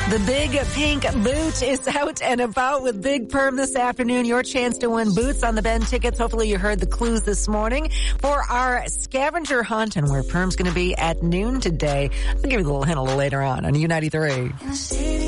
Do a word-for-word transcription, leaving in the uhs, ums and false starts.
The Big Pink Boot is out and about with Big Perm this afternoon. Your chance to win boots on the Bend tickets. Hopefully you heard the clues this morning for our scavenger hunt and where Perm's going to be at noon today. I'll give you a little hint a little later on on U ninety-three.